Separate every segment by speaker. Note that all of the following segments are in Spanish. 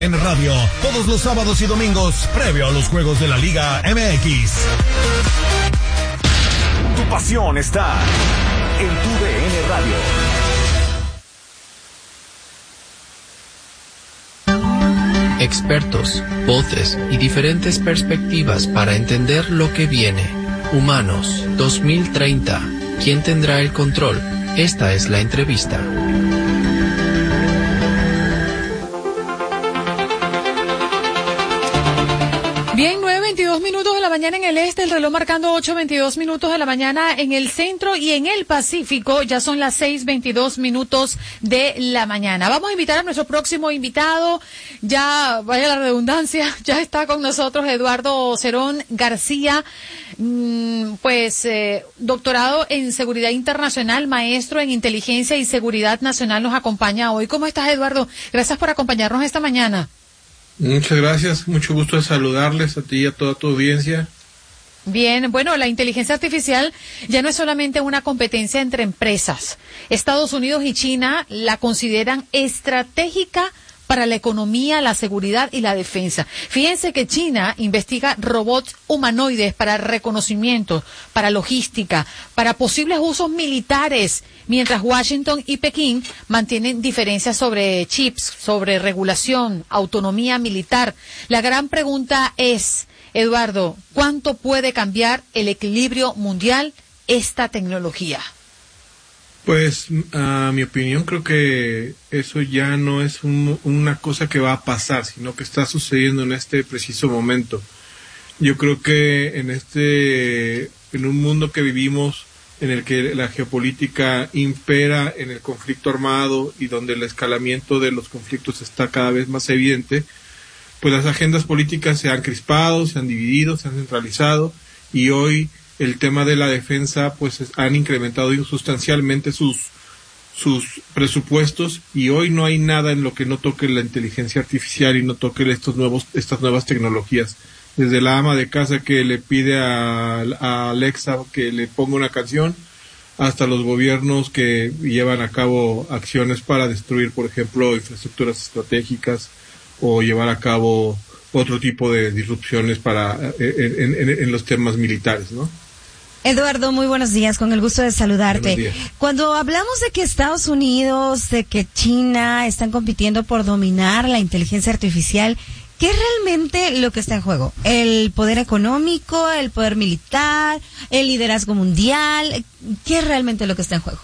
Speaker 1: En radio, todos los sábados y domingos, previo a los juegos de la Liga MX. Tu pasión está en tu DN
Speaker 2: Radio. Expertos, voces y diferentes perspectivas para entender lo que viene. Humanos 2030. ¿Quién tendrá el control? Esta es la entrevista.
Speaker 3: Bien, 9:22 de la mañana en el este, el reloj marcando 8:22 de la mañana en el centro y en el Pacífico, ya son las 6:22 de la mañana. Vamos a invitar a nuestro próximo invitado, ya vaya la redundancia, ya está con nosotros Eduardo Cerón García, doctorado en seguridad internacional, maestro en inteligencia y seguridad nacional, nos acompaña hoy. ¿Cómo estás, Eduardo? Gracias por acompañarnos esta mañana.
Speaker 4: Muchas gracias, mucho gusto de saludarles a ti y a toda tu audiencia.
Speaker 3: Bien, bueno, la inteligencia artificial ya no es solamente una competencia entre empresas. Estados Unidos y China la consideran estratégica para la economía, la seguridad y la defensa. Fíjense que China investiga robots humanoides para reconocimiento, para logística, para posibles usos militares, mientras Washington y Pekín mantienen diferencias sobre chips, sobre regulación, autonomía militar. La gran pregunta es, Eduardo, ¿cuánto puede cambiar el equilibrio mundial esta tecnología?
Speaker 4: Pues, a mi opinión, creo que eso ya no es una cosa que va a pasar, sino que está sucediendo en este preciso momento. Yo creo que en un mundo que vivimos, en el que la geopolítica impera en el conflicto armado y donde el escalamiento de los conflictos está cada vez más evidente, pues las agendas políticas se han crispado, se han dividido, se han centralizado, y hoy el tema de la defensa, pues han incrementado sustancialmente sus presupuestos, y hoy no hay nada en lo que no toque la inteligencia artificial y no toque estas nuevas tecnologías. Desde la ama de casa que le pide a Alexa que le ponga una canción, hasta los gobiernos que llevan a cabo acciones para destruir, por ejemplo, infraestructuras estratégicas o llevar a cabo otro tipo de disrupciones en los temas militares, ¿no?
Speaker 5: Eduardo, muy buenos días, con el gusto de saludarte. Cuando hablamos de que Estados Unidos, de que China están compitiendo por dominar la inteligencia artificial, ¿qué es realmente lo que está en juego? ¿El poder económico, el poder militar, el liderazgo mundial? ¿Qué es realmente lo que está en juego?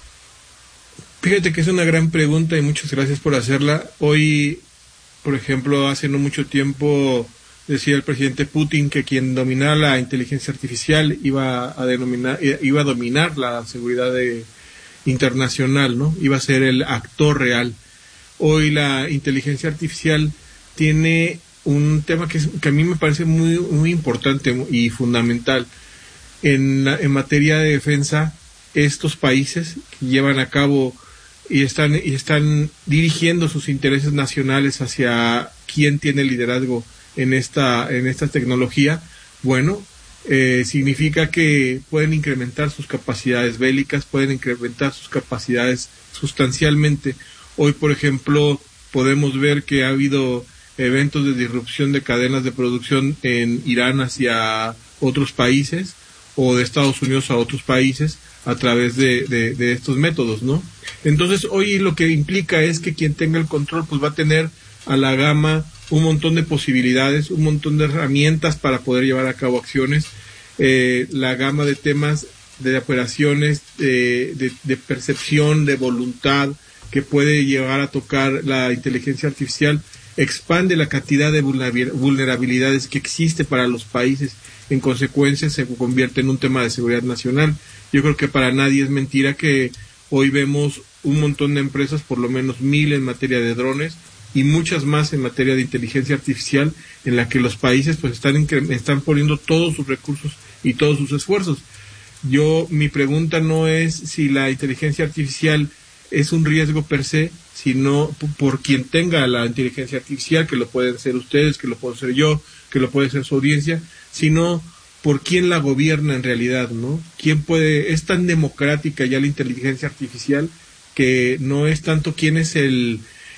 Speaker 4: Fíjate que es una gran pregunta y muchas gracias por hacerla. Hoy, por ejemplo, hace no mucho tiempo decía el presidente Putin que quien dominara la inteligencia artificial iba a dominar la seguridad internacional, ¿no? Iba a ser el actor real. Hoy la inteligencia artificial tiene un tema que a mí me parece muy, muy importante y fundamental. En materia de defensa, estos países que llevan a cabo y están dirigiendo sus intereses nacionales hacia quién tiene liderazgo en esta tecnología, bueno, significa que pueden incrementar sus capacidades bélicas, pueden incrementar sus capacidades sustancialmente. Hoy, por ejemplo, podemos ver que ha habido eventos de disrupción de cadenas de producción en Irán hacia otros países, o de Estados Unidos a otros países, a través de estos métodos, ¿no? Entonces, hoy lo que implica es que quien tenga el control, pues va a tener a la gama un montón de posibilidades, un montón de herramientas para poder llevar a cabo acciones, la gama de temas, de operaciones, de percepción, de voluntad, que puede llegar a tocar la inteligencia artificial, expande la cantidad de vulnerabilidades que existe para los países. En consecuencia, se convierte en un tema de seguridad nacional. Yo creo que para nadie es mentira que hoy vemos un montón de empresas, por lo menos 1000 en materia de drones, y muchas más en materia de inteligencia artificial, en la que los países pues están poniendo todos sus recursos y todos sus esfuerzos. Mi pregunta no es si la inteligencia artificial es un riesgo per se, sino por quien tenga la inteligencia artificial, que lo pueden ser ustedes, que lo puedo ser yo, que lo puede ser su audiencia, sino por quién la gobierna en realidad, ¿no? Es tan democrática ya la inteligencia artificial que no es tanto quién es el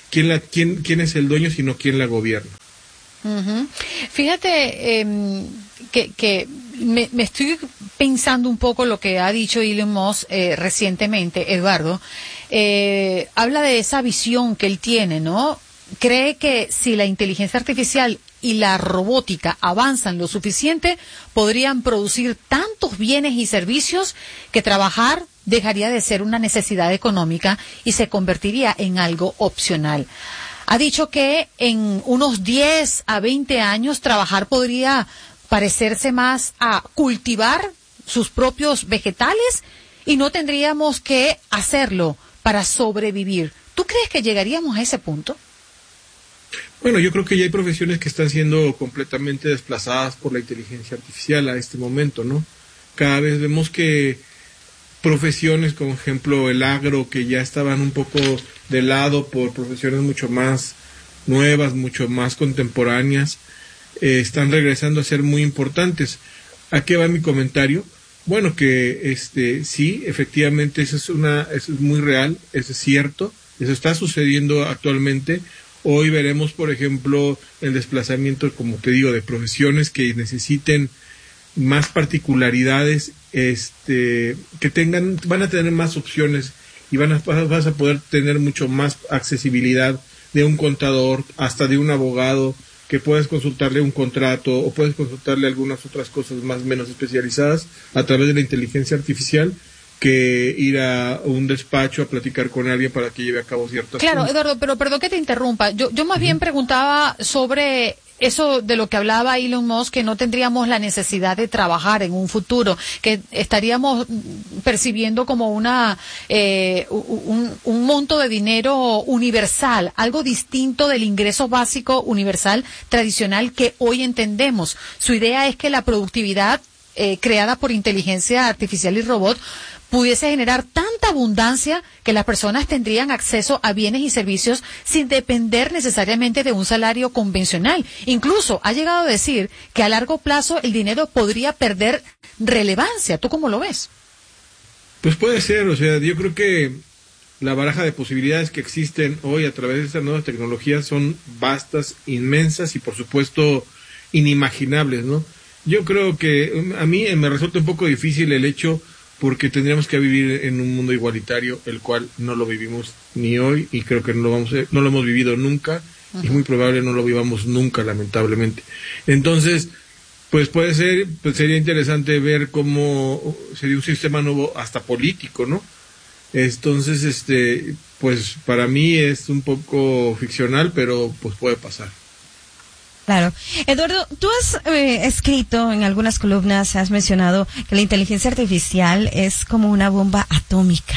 Speaker 4: quién es el dueño, sino quién la gobierna.
Speaker 3: Uh-huh. Fíjate que me estoy pensando un poco lo que ha dicho Elon Musk recientemente, Eduardo. Habla de esa visión que él tiene, ¿no? Cree que si la inteligencia artificial y la robótica avanzan lo suficiente, podrían producir tantos bienes y servicios que trabajar dejaría de ser una necesidad económica y se convertiría en algo opcional. Ha dicho que en unos 10 a 20 años trabajar podría parecerse más a cultivar sus propios vegetales y no tendríamos que hacerlo para sobrevivir. ¿Tú crees que llegaríamos a ese punto?
Speaker 4: Bueno, yo creo que ya hay profesiones que están siendo completamente desplazadas por la inteligencia artificial a este momento, ¿no? Cada vez vemos que profesiones, como ejemplo el agro, que ya estaban un poco de lado por profesiones mucho más nuevas, mucho más contemporáneas, están regresando a ser muy importantes. ¿A qué va mi comentario? Bueno, que sí, efectivamente eso es muy real, eso es cierto, eso está sucediendo actualmente. Hoy veremos, por ejemplo, el desplazamiento, como te digo, de profesiones que necesiten más particularidades, que van a tener más opciones y vas a poder tener mucho más accesibilidad de un contador, hasta de un abogado, que puedes consultarle un contrato o puedes consultarle algunas otras cosas más o menos especializadas a través de la inteligencia artificial, que ir a un despacho a platicar con alguien para que lleve a cabo ciertas cosas.
Speaker 3: Claro, Eduardo, pero perdón que te interrumpa. Yo más bien preguntaba sobre eso de lo que hablaba Elon Musk, que no tendríamos la necesidad de trabajar en un futuro, que estaríamos percibiendo como un monto de dinero universal, algo distinto del ingreso básico universal tradicional que hoy entendemos. Su idea es que la productividad creada por inteligencia artificial y robot pudiese generar tanta abundancia que las personas tendrían acceso a bienes y servicios sin depender necesariamente de un salario convencional. Incluso ha llegado a decir que a largo plazo el dinero podría perder relevancia. ¿Tú cómo lo ves?
Speaker 4: Pues puede ser, o sea, yo creo que la baraja de posibilidades que existen hoy a través de estas nuevas tecnologías son vastas, inmensas y por supuesto inimaginables, ¿no? Yo creo que a mí me resulta un poco difícil el hecho, porque tendríamos que vivir en un mundo igualitario, el cual no lo vivimos ni hoy y creo que no lo hemos vivido nunca. Uh-huh. Y muy probable no lo vivamos nunca, lamentablemente. Entonces, pues sería interesante ver cómo sería un sistema nuevo hasta político, ¿no? Entonces, pues para mí es un poco ficcional, pero pues puede pasar.
Speaker 5: Claro. Eduardo, tú has escrito en algunas columnas, has mencionado que la inteligencia artificial es como una bomba atómica.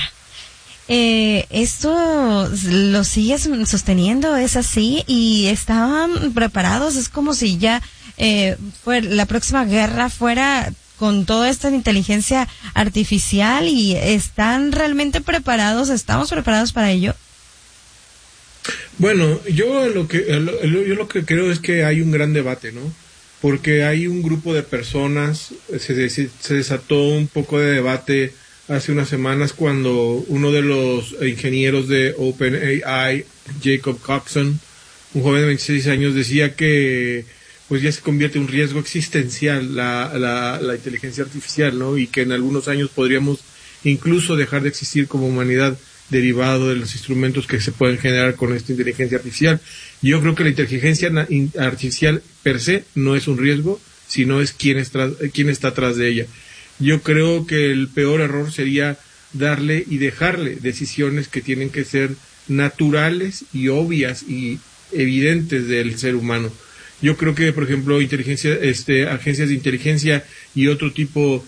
Speaker 5: ¿Esto lo sigues sosteniendo? ¿Es así? ¿Y estaban preparados? Es como si ya la próxima guerra fuera con toda esta inteligencia artificial, y ¿están realmente preparados? ¿Estamos preparados para ello?
Speaker 4: Bueno, yo lo que creo es que hay un gran debate, ¿no? Porque hay un grupo de personas, se desató un poco de debate hace unas semanas cuando uno de los ingenieros de OpenAI, Jacob Coxon, un joven de 26 años, decía que pues ya se convierte en un riesgo existencial la inteligencia artificial, ¿no? Y que en algunos años podríamos incluso dejar de existir como humanidad, derivado de los instrumentos que se pueden generar con esta inteligencia artificial. Yo creo que la inteligencia artificial per se no es un riesgo, sino es quién está atrás de ella. Yo creo que el peor error sería darle y dejarle decisiones que tienen que ser naturales y obvias y evidentes del ser humano. Yo creo que, por ejemplo, agencias de inteligencia y otro tipo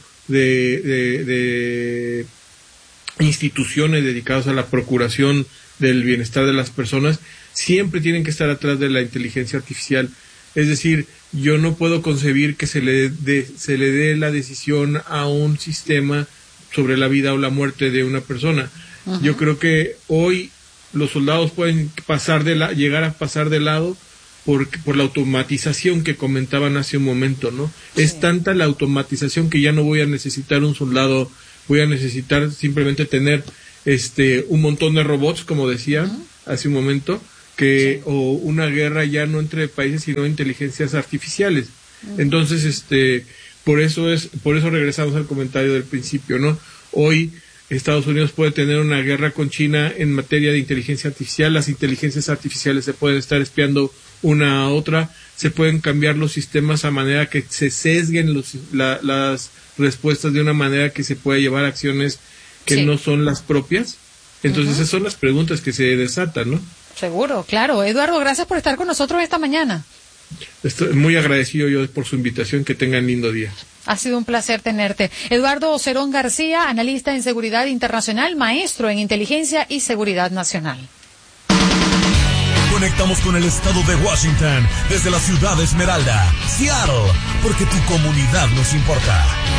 Speaker 4: de instituciones dedicadas a la procuración del bienestar de las personas siempre tienen que estar atrás de la inteligencia artificial. Es decir, yo no puedo concebir que se le dé la decisión a un sistema sobre la vida o la muerte de una persona. Uh-huh. Yo creo que hoy los soldados pueden llegar a pasar de lado por la automatización que comentaban hace un momento, ¿no? Sí. Es tanta la automatización que ya no voy a necesitar un soldado, voy a necesitar simplemente tener un montón de robots, como decía hace un momento, o una guerra ya no entre países, sino inteligencias artificiales. Entonces, por eso regresamos al comentario del principio, ¿no? Hoy Estados Unidos puede tener una guerra con China en materia de inteligencia artificial. Las inteligencias artificiales se pueden estar espiando una a otra, se pueden cambiar los sistemas a manera que se sesguen las respuestas de una manera que se pueda llevar a acciones que no son las propias. Entonces esas son las preguntas que se desatan, ¿no?
Speaker 3: Seguro, claro. Eduardo, gracias por estar con nosotros esta mañana.
Speaker 4: Estoy muy agradecido yo por su invitación. Que tengan lindo día.
Speaker 3: Ha sido un placer tenerte. Eduardo Ocerón García, analista en seguridad internacional, maestro en inteligencia y seguridad nacional.
Speaker 1: Conectamos con el estado de Washington desde la ciudad de Esmeralda, Seattle, porque tu comunidad nos importa.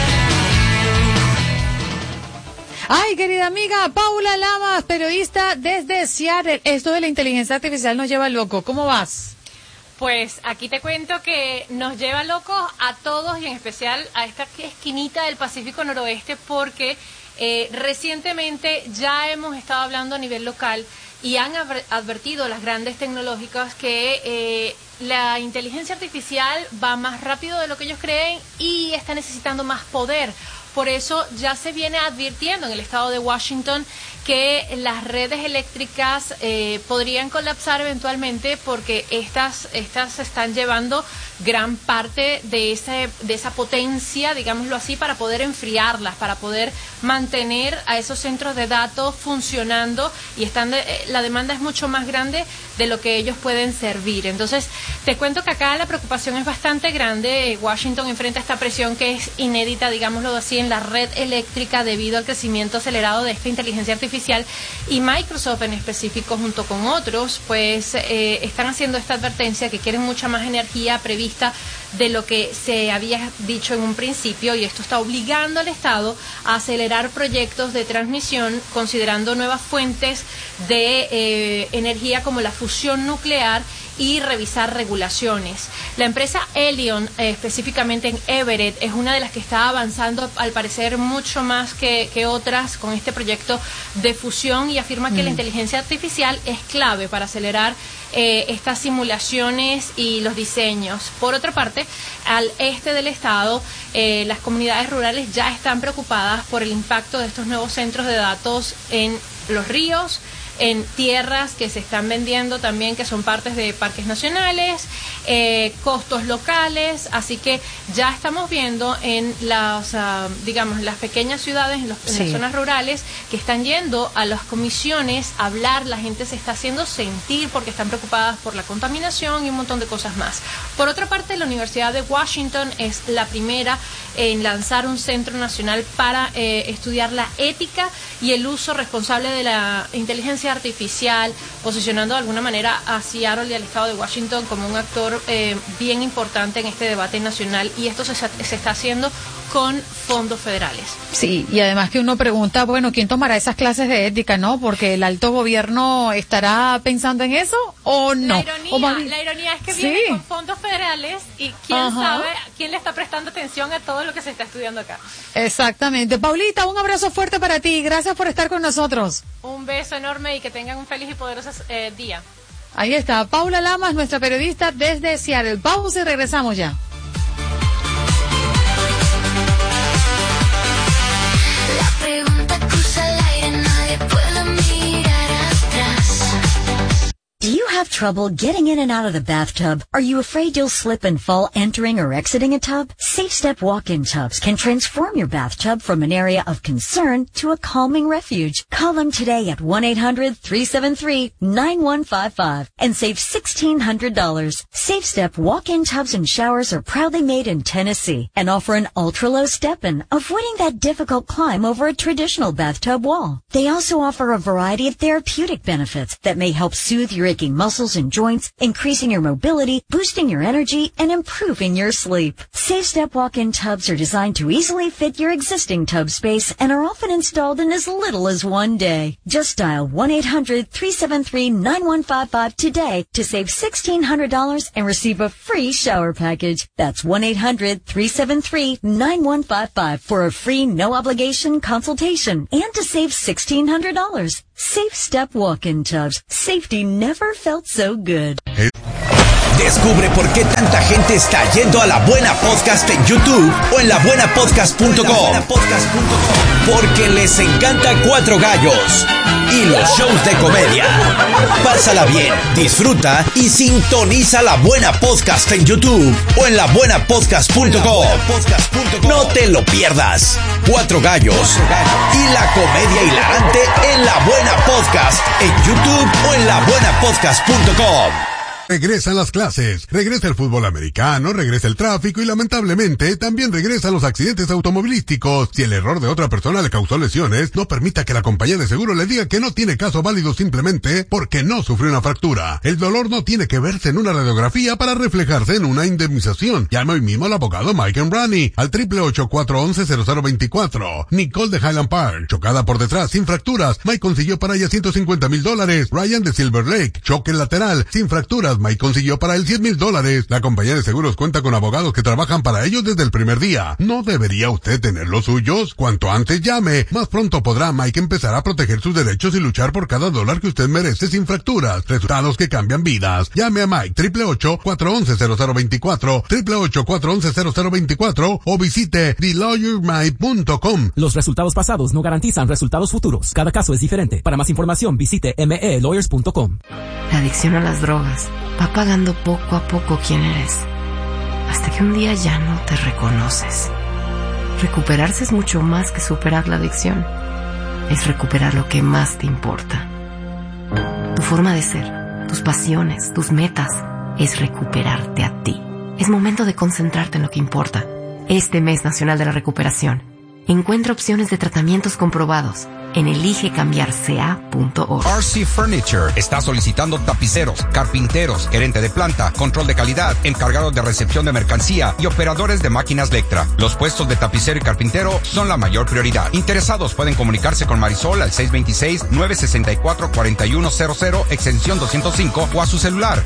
Speaker 3: Ay, querida amiga, Paula Lamas, periodista desde Seattle. Esto de la inteligencia artificial nos lleva loco. ¿Cómo vas?
Speaker 6: Pues aquí te cuento que nos lleva locos a todos y en especial a esta esquinita del Pacífico Noroeste porque recientemente ya hemos estado hablando a nivel local y han advertido las grandes tecnológicas que la inteligencia artificial va más rápido de lo que ellos creen y está necesitando más poder. Por eso ya se viene advirtiendo en el estado de Washington que las redes eléctricas podrían colapsar eventualmente porque estas están llevando gran parte de esa potencia, digámoslo así, para poder enfriarlas, para poder mantener a esos centros de datos funcionando y la demanda es mucho más grande de lo que ellos pueden servir. Entonces, te cuento que acá la preocupación es bastante grande. Washington enfrenta esta presión que es inédita, digámoslo así, en la red eléctrica debido al crecimiento acelerado de esta inteligencia artificial y Microsoft en específico junto con otros pues están haciendo esta advertencia que quieren mucha más energía prevista de lo que se había dicho en un principio y esto está obligando al Estado a acelerar proyectos de transmisión considerando nuevas fuentes de energía como la fusión nuclear y revisar regulaciones. La empresa Elion, específicamente en Everett, es una de las que está avanzando, al parecer, mucho más que otras con este proyecto de fusión y afirma que la inteligencia artificial es clave para acelerar estas simulaciones y los diseños. Por otra parte, al este del estado, las comunidades rurales ya están preocupadas por el impacto de estos nuevos centros de datos en los ríos, en tierras que se están vendiendo también, que son partes de parques nacionales, costos locales, así que ya estamos viendo en las pequeñas ciudades, en las zonas rurales, que están yendo a las comisiones a hablar, la gente se está haciendo sentir porque están preocupadas por la contaminación y un montón de cosas más. Por otra parte, la Universidad de Washington es la primera en lanzar un centro nacional para estudiar la ética y el uso responsable de la inteligencia artificial, posicionando de alguna manera a Seattle y al estado de Washington como un actor bien importante en este debate nacional y esto se está haciendo con fondos federales.
Speaker 3: Sí, y además que uno pregunta, bueno, ¿quién tomará esas clases de ética, no? Porque el alto gobierno estará pensando en eso o no.
Speaker 6: La ironía es que viene con fondos federales y quién sabe quién le está prestando atención a todo lo que se está estudiando acá.
Speaker 3: Exactamente. Paulita, un abrazo fuerte para ti. Gracias por estar con nosotros.
Speaker 6: Un beso enorme y que tengan un feliz y poderoso día.
Speaker 3: Ahí está, Paula Lamas, nuestra periodista desde Seattle. Pausa y regresamos ya.
Speaker 7: Do you have trouble getting in and out of the bathtub? Are you afraid you'll slip and fall entering or exiting a tub? SafeStep walk-in tubs can transform your bathtub from an area of concern to a calming refuge. Call them today at 1-800-373-9155 and save $1,600. SafeStep walk-in tubs and showers are proudly made in Tennessee and offer an ultra-low step-in, avoiding that difficult climb over a traditional bathtub wall. They also offer a variety of therapeutic benefits that may help soothe your aching muscles and joints, increasing your mobility, boosting your energy, and improving your sleep. SafeStep walk-in tubs are designed to easily fit your existing tub space and are often installed in as little as one day. Just dial 1-800-373-9155 today to save $1,600 and receive a free shower package. That's 1-800-373-9155 for a free no-obligation consultation and to save $1,600. Safe Step Walk-in Tubs. Safety never felt so good.
Speaker 8: Descubre por qué tanta gente está yendo a La Buena Podcast en YouTube o en labuenapodcast.com. Porque les encanta Cuatro Gallos y los shows de comedia. Pásala bien, disfruta y sintoniza La Buena Podcast en YouTube o en labuenapodcast.com. No te lo pierdas. Cuatro Gallos y la comedia hilarante en La Buena Podcast en YouTube o en labuenapodcast.com.
Speaker 9: Regresan las clases, regresa el fútbol americano, regresa el tráfico y lamentablemente también regresan los accidentes automovilísticos. Si el error de otra persona le causó lesiones, no permita que la compañía de seguro le diga que no tiene caso válido simplemente porque no sufrió una fractura. El dolor no tiene que verse en una radiografía para reflejarse en una indemnización. Llame hoy mismo al abogado Mike Embrani al 888-411-0024. Nicole de Highland Park, chocada por detrás sin fracturas, Mike consiguió para ella $150,000. Ryan de Silver Lake, choque lateral sin fracturas, Mike consiguió para él $100,000. La compañía de seguros cuenta con abogados que trabajan para ellos desde el primer día. ¿No debería usted tener los suyos? Cuanto antes llame, más pronto podrá Mike empezar a proteger sus derechos y luchar por cada dólar que usted merece sin fracturas. Resultados que cambian vidas. Llame a Mike 888-411-0024, 888-411-0024 o visite TheLawyerMike.com.
Speaker 10: Los resultados pasados no garantizan resultados futuros. Cada caso es diferente. Para más información visite melawyers.com.
Speaker 11: La adicción a las drogas va pagando poco a poco quién eres, hasta que un día ya no te reconoces. Recuperarse es mucho más que superar la adicción. Es recuperar lo que más te importa. Tu forma de ser, tus pasiones, tus metas, es recuperarte a ti. Es momento de concentrarte en lo que importa. Este mes nacional de la recuperación, encuentra opciones de tratamientos comprobados en eligecambiarca.org.
Speaker 12: RC Furniture está solicitando tapiceros, carpinteros, gerente de planta, control de calidad, encargados de recepción de mercancía y operadores de máquinas Lectra. Los puestos de tapicero y carpintero son la mayor prioridad. Interesados pueden comunicarse con Marisol al 626-964-4100, extensión 205, o a su celular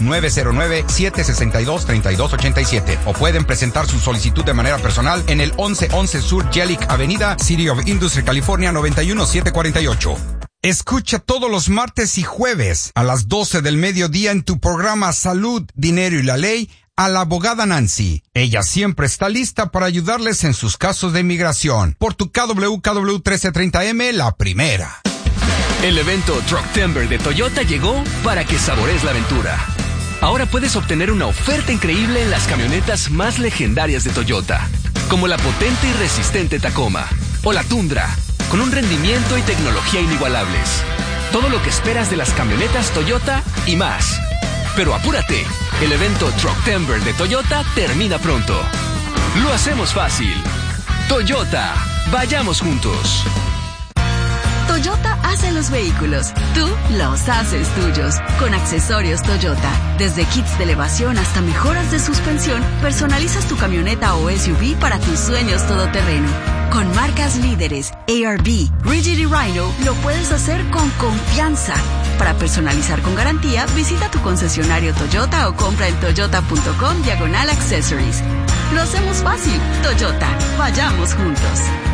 Speaker 12: 909-762-3287. O pueden presentar su solicitud de manera personal en el 1111 Sur Jellic Avenida, City of Industry, California 91748. Escucha todos los martes y jueves a las 12 del mediodía en tu programa Salud, Dinero y la Ley a la abogada Nancy. Ella siempre está lista para ayudarles en sus casos de inmigración. Por tu KWKW 1330M, la primera.
Speaker 13: El evento Trucktember de Toyota llegó para que saborees la aventura. Ahora puedes obtener una oferta increíble en las camionetas más legendarias de Toyota, como la potente y resistente Tacoma o la Tundra, con un rendimiento y tecnología inigualables. Todo lo que esperas de las camionetas Toyota y más. Pero apúrate, el evento Trucktember de Toyota termina pronto. Lo hacemos fácil. Toyota, vayamos juntos.
Speaker 14: Toyota hace los vehículos, tú los haces tuyos, con accesorios Toyota. Desde kits de elevación hasta mejoras de suspensión, personalizas tu camioneta o SUV para tus sueños todoterreno. Con marcas líderes, ARB, Rigid y Rhino, lo puedes hacer con confianza. Para personalizar con garantía, visita tu concesionario Toyota o compra en toyota.com/accessories. Lo hacemos fácil. Toyota, vayamos juntos.